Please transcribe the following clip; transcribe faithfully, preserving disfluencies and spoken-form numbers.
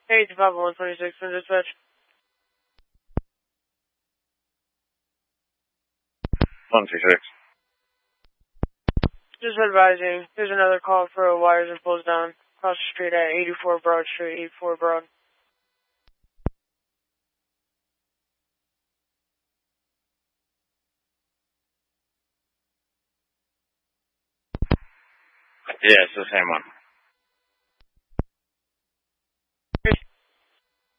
Hey, it's Papa one twenty-six from dispatch. one two six. Just advising, there's another call for a wires and pulls down across the street at eighty-four Broad Street, eighty-four Broad. Yeah, it's the same one.